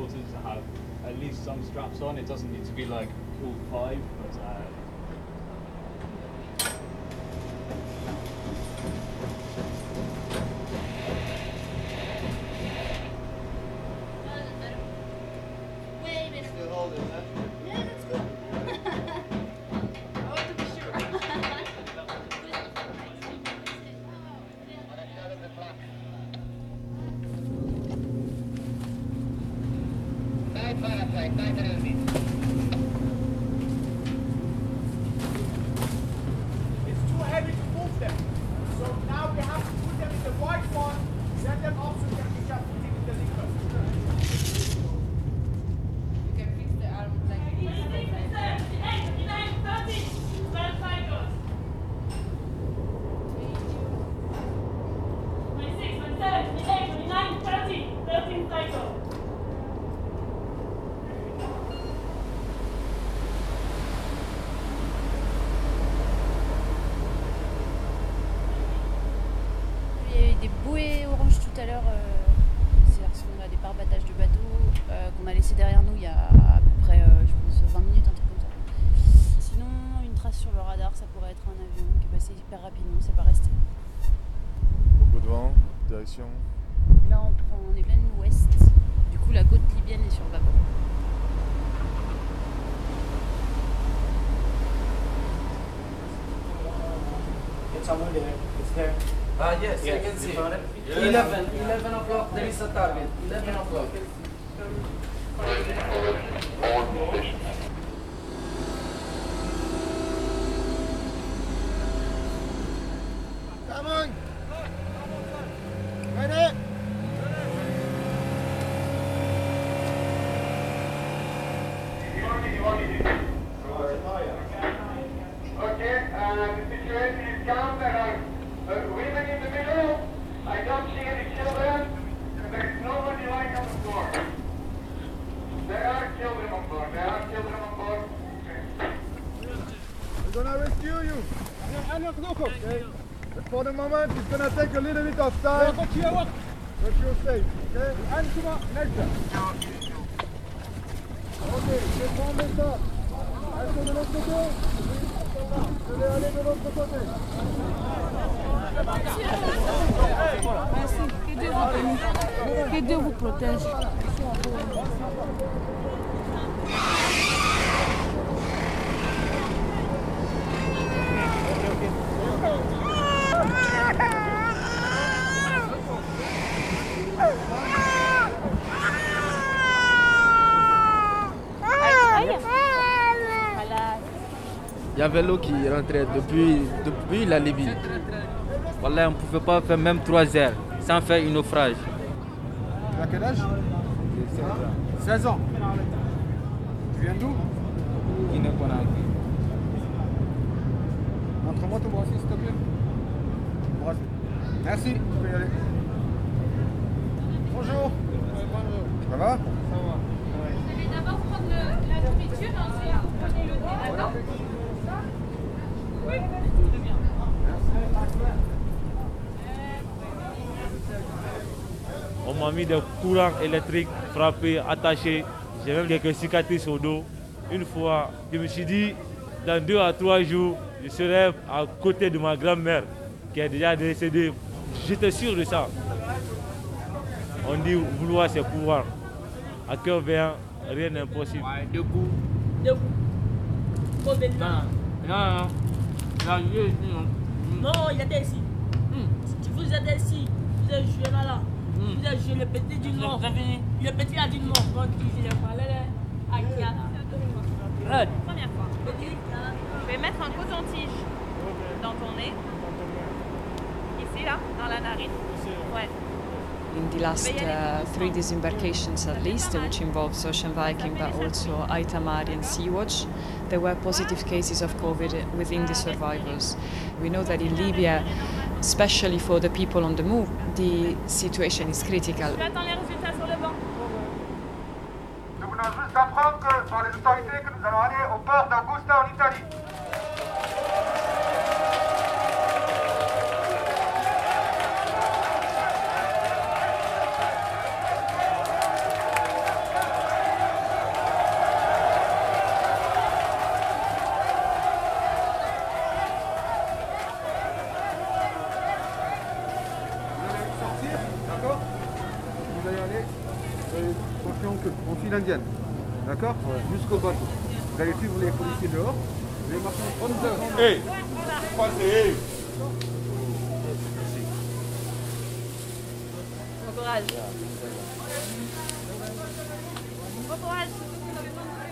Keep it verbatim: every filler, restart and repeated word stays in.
important to have at least some straps on. It doesn't need to be like all five, but uh, Still holding that? Yeah, that's good. I want to be sure. Side parasite, side parasite. It's too heavy to move them. So now we have to put them in the white one, set them up so we can be just putting in the liquid. You can fix the arm like Il y a eu des bouées oranges tout à l'heure, euh, c'est-à-dire qu'on a des pare-battages de bateau euh, qu'on a laissé derrière nous il y a à peu près, euh, je pense, vingt minutes, un truc comme ça. Sinon, une trace sur le radar, ça pourrait être un avion qui est passé hyper rapidement, c'est pas resté. Beaucoup de vent, direction. Là, on prend, on est plein ouest, du coup la côte libyenne est sur le bâbord. It's someone there. It's there. Ah, yes, I can see. eleven, eleven o'clock, there is a target. eleven o'clock. Come on! Ready? Okay, uh, the situation is calm. There are uh, women in the middle. I don't see any children. And there is nobody lying on the floor. There are children on board. There are children on board. We're gonna rescue you. Okay? But for the moment, it's gonna take a little bit of time. But you're safe, okay? Ok, je prends mes pas. Elles sont de l'autre côté. Je vais aller de l'autre côté. Merci. Que Dieu vous bénisse. Que Dieu vous protège. Il y avait l'eau qui rentrait depuis, depuis la Libye. Voilà, on ne pouvait pas faire même trois heures sans faire un naufrage. Tu as quel âge? seize ans. Tu viens d'où? Guinée-Conakry. Montre-moi ton bracelet, s'il te plaît. Ton bracelet. Merci, tu peux y aller. Bonjour. Ça va? Vous allez d'abord prendre le- la nourriture, ensuite vous prenez le thé, d'accord? Oui. Très bien. On m'a mis des courants électriques frappés, attachés. J'ai même quelques cicatrices au dos. Une fois, je me suis dit, dans deux à trois jours, je serai à côté de ma grand-mère qui est déjà décédée. J'étais sûr de ça. On dit vouloir c'est pouvoir. À cœur vaillant, rien n'est impossible. Debout. Debout. Faut venir. Non, non, non. Là, je vais ici, non. Non, il était ici. Si vous êtes ici, vous êtes joué là, là. Vous êtes joué le petit du Nord. Le petit a dit non. Quand il parlait là, à Kiana. Première fois. Je vais mettre un coton-tige dans ton nez. Ici, là, dans la narine. Ouais. In the last uh, three disembarkations at least, which involved Ocean Viking but also Aitamari and Sea-Watch, there were positive cases of COVID within the survivors. We know that in Libya, especially for the people on the move, the situation is critical. J'attends les résultats sur le banc. Nous venons juste d'apprendre que, par les autorités que nous allons aller au port d'Augusta en Italie. Attention que, en file indienne. D'accord? Jusqu'au bateau. Vous allez suivre les policiers dehors. Vous allez marcher en trente secondes. Hey, passez. Bon courage. Bon courage.